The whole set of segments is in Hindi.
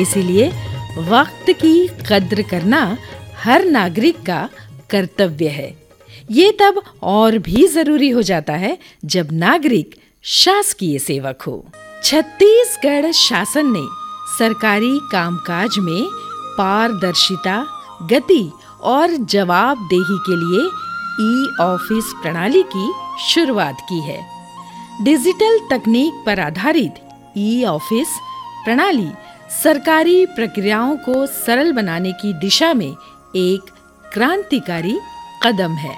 इसीलिए वक्त की कद्र करना हर नागरिक का कर्तव्य है। ये तब और भी जरूरी हो जाता है जब नागरिक शासकीय सेवक हो। छत्तीसगढ़ शासन ने सरकारी कामकाज में पारदर्शिता, गति और जवाबदेही के लिए ई-ऑफिस प्रणाली की शुरुआत की है। डिजिटल तकनीक पर आधारित ई-ऑफिस प्रणाली सरकारी प्रक्रियाओं को सरल बनाने की दिशा में एक क्रांतिकारी कदम है।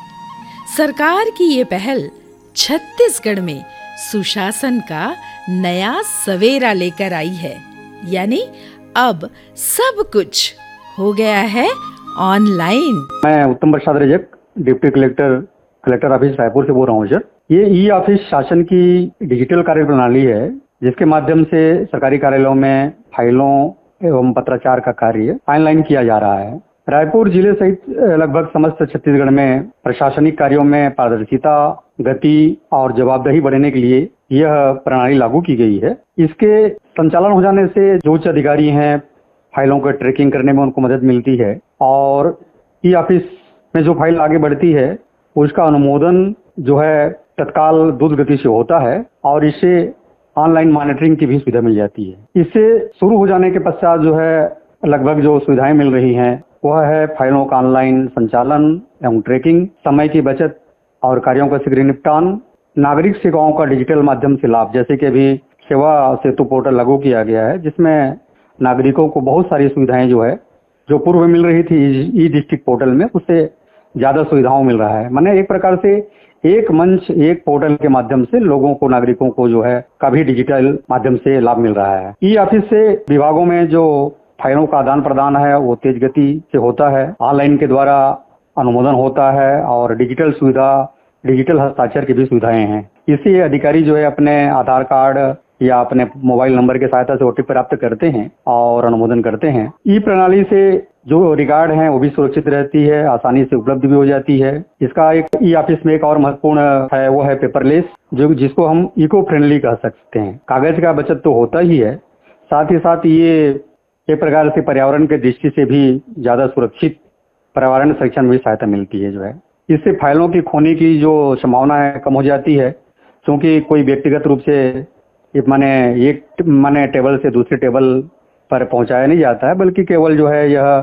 सरकार की ये पहल छत्तीसगढ़ में सुशासन का नया सवेरा लेकर आई है। यानी अब सब कुछ हो गया है ऑनलाइन। मैं उत्तम प्रसाद Rajak, deputy collector office Raipur से बोल रहा हूँ सर। ये ई ऑफिस शासन की डिजिटल कार्य प्रणाली है, जिसके माध्यम से सरकारी कार्यालयों में फाइलों एवं पत्राचार का कार्य ऑनलाइन किया जा रहा है। रायपुर जिले सहित लगभग समस्त छत्तीसगढ़ में प्रशासनिक कार्यों में पारदर्शिता, गति और जवाबदेही बढ़ाने के लिए यह प्रणाली लागू की गई है। इसके संचालन हो जाने से जो उच्च अधिकारी हैं, फाइलों को ट्रैकिंग करने में उनको मदद मिलती है और ई ऑफिस में जो फाइल आगे बढ़ती है उसका अनुमोदन जो है तत्काल द्रुत गति से होता है और इससे ऑनलाइन मॉनिटरिंग की भी सुविधा मिल जाती है। इससे शुरू हो जाने के पश्चात जो है लगभग जो सुविधाएं मिल रही हैं वह है फाइलों का ऑनलाइन संचालन एवं ट्रैकिंग, समय की बचत और कार्यों का शीघ्र निपटान, नागरिक सेवाओं का डिजिटल माध्यम से लाभ, जैसे कि अभी सेवा सेतु पोर्टल लागू किया गया है, जिसमें नागरिकों को बहुत सारी सुविधाएं जो पूर्व में मिल रही थी ई डिस्ट्रिक्ट पोर्टल में, उससे ज्यादा सुविधाओं मिल रहा है। माने एक प्रकार से एक मंच, एक पोर्टल के माध्यम से लोगों को, नागरिकों को जो है काफी डिजिटल माध्यम से लाभ मिल रहा है। ई ऑफिस से विभागों में जो फाइलों का आदान प्रदान है वो तेज गति से होता है, ऑनलाइन के द्वारा अनुमोदन होता है और डिजिटल सुविधा, डिजिटल हस्ताक्षर की भी सुविधाएं हैं। इससे अधिकारी जो है अपने आधार कार्ड या अपने मोबाइल नंबर की सहायता से ओटीपी प्राप्त करते हैं और अनुमोदन करते हैं। ई प्रणाली से जो रिकॉर्ड है वो भी सुरक्षित रहती है, आसानी से उपलब्ध भी हो जाती है। इसका एक ई ऑफिस में एक और महत्वपूर्ण है, वो है पेपरलेस, जिसको हम इको फ्रेंडली कह सकते हैं। कागज का बचत तो होता ही है, साथ ही साथ ये एक प्रकार से पर्यावरण के दृष्टि से भी ज्यादा सुरक्षित पर्यावरण संरक्षण में भी सहायता मिलती है जो है। इससे फाइलों की खोने की जो संभावना है कम हो जाती है, क्योंकि कोई व्यक्तिगत रूप से एक टेबल से दूसरे टेबल पर पहुंचाया नहीं जाता है, बल्कि केवल जो है यह